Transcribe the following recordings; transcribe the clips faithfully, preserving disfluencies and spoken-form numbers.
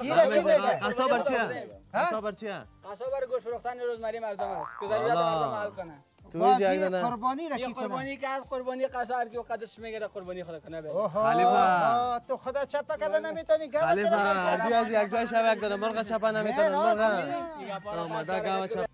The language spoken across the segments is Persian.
گیره کی میگه؟ قصاب بر چیه؟ قصاب بر چیه؟ قصاب بر گوشت فروختن روزمره مردم است که ضرورت مردم حل کنه. بازی قربانی را کی کنه؟ قربانی که از قربانی قصار که قدش میگیره قربانی خود کنه. خلیفه تو خدا چپا کده نمیتونی گاو خلیفه بیا از یک جای شب یک دونه مرغ چپا نمیتونه مرغ آمده گاو چپا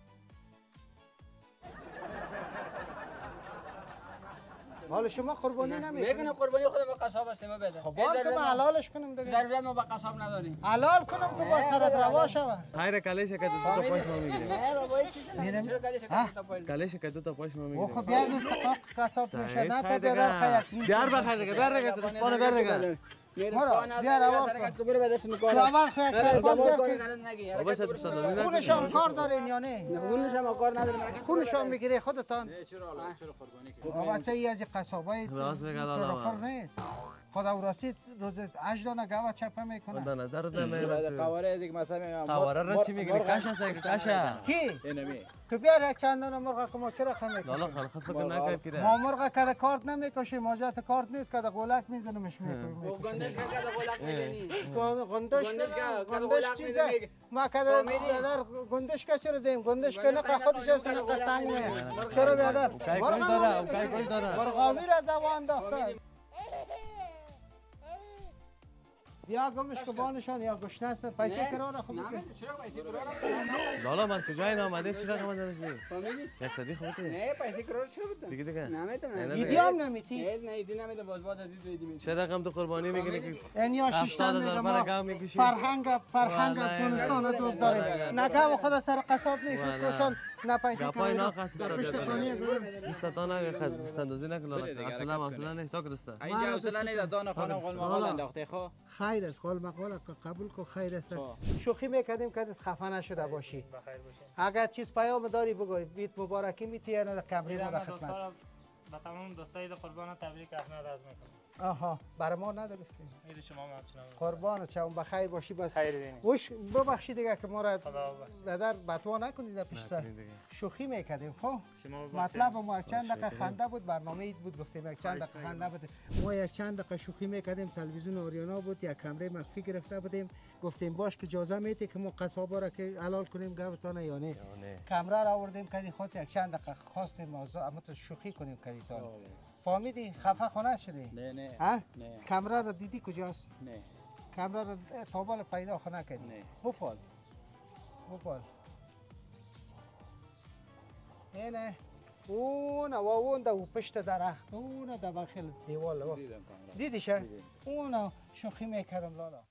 حالا شما قربانی نمیکنی؟ میکنه قربانی خود به قصاب است ما بده. خب بار که ما حلالش کنم دیگه. ضرورت ما به قصاب نداریم. حلال کنم که با سرت روا شوه. خیر کلیش که تو تا پاش ما میگیریم. نه بابا این چیزی نه. چرا کلیش که تو پاش؟ کلیش که تو تا پاش ما میگیریم. خب بیا استقاق قصاب میشه نه تا بیادر خیک. بیار بخیر دیگه بیار دیگه اسپانو بیار دیگه. مرا بیار اول کن. اول خیک تربان بیار که خونش هم کار دارین یا نه؟ خونش هم کار نداره. خونش هم میگیره خودتان. چرا چرا قربانی کنی؟ بچه ای از قصابای راست میگه لالا. نیست. خدا و راستی روز هشت دانه گاو چپه میکنه. به نظر نمیاد. قواره دیگه مثلا قواره را چی میگی؟ کاش است که کاشه. کی؟ تو بیار یک چند دانه مرغ کما چرا کم میکنی؟ لالا خلاص فکر نکرد که ما مرغ کده کارت نمیکشی ماجات کارت نیست کده گولک میزنمش میکنی. گندش کده گولک میزنی. گندش گندش چیزه. ما کده بیادر گندش که چرا دیم گندش که نه خودش است نه قسنگ نه. چرا بیادر؟ مرغ داره کای داره. مرغاوی را زبان داخته. یا گمش که بانشان یا گشنه است پیسه کرا را خوب که چرا پیسه کرا را لالا من کجای نامده چرا قم داشتی فهمیدی یک صدی خوبه نه پیسه کرا چرا بود دیگه دیگه نمیتونم ایدی هم نمیتی نه نه ایدی نمیتونم باز باز از ایدی میشه چرا رقم تو قربانی میگیری که این یا شیشتن میگم ما فرهنگ فرهنگ افغانستان دوست داره نگاه خود سر قصاب میشد کشان نه پیسه کرا نه قصد پشت خانه استاتانا خد استندازی نکلا اصلا اصلا نه تا کدستا اینجا اصلا نه دانا خانم قول مقال انداخته خو خیر است قول مقال قبول کو خیر است شوخی میکردیم که خفه نشده باشی اگر چیز پیام داری بگو بیت مبارکی میتی یا نه کمری ما خدمت با تمام دوستای قربان تبریک احمد از میکنم آها برای ما ندارستیم عید شما هم همچنان قربان شما بخیر باشی بس خیر بینید وش ببخشید دیگه که ما را بدر بتوا نکنید پیش سر شوخی میکردیم خب مطلب ما چند دقیقه خنده بود برنامه اید بود گفتیم یک چند دقیقه خنده بود ما یک چند دقیقه شوخی میکردیم تلویزیون اوریانا بود یک کمره مخفی گرفته بودیم گفتیم باش که اجازه میدی که ما قصابا را که حلال کنیم گاوتان یا نه کمره را آوردیم کردی خود یک چند دقیقه خواستیم موضوع اما تو شوخی کنیم کردی تا فهمیدی خفه خونه شدی نه نه ها کمره را دیدی کجاست نه کمره را تابال پیدا خونه کردی نه بپال بپال اینه اون و اون در پشت درخت اون در بخیل دیوال دیدیشه اون شوخی میکردم لالا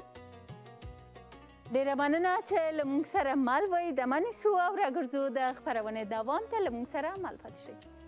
ډیره مننه چې لمونږ سره مل وئ د منې سو او راګرځو د خپرونې دوام ته لمونږ سره مل پاتې شئ